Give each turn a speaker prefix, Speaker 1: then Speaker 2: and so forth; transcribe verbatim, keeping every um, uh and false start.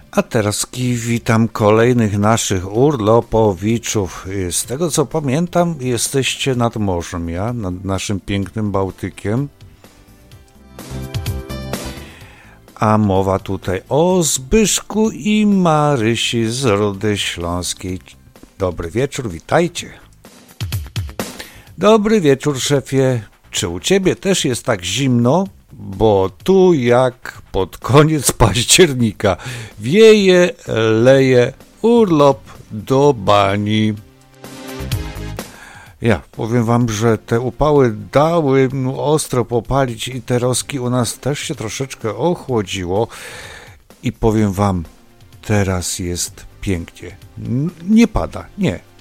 Speaker 1: A teraz witam kolejnych naszych urlopowiczów. Z tego co pamiętam, jesteście nad morzem, ja? Nad naszym pięknym Bałtykiem. A mowa tutaj o Zbyszku i Marysi z Rudy Śląskiej. Dobry wieczór, witajcie. Dobry wieczór, szefie. Czy u ciebie też jest tak zimno? Bo tu jak pod koniec października wieje, leje, urlop do bani. Ja powiem wam, że te upały dały ostro popalić i te roski u nas też się troszeczkę ochłodziło i powiem wam, teraz jest pięknie. Nie pada, nie.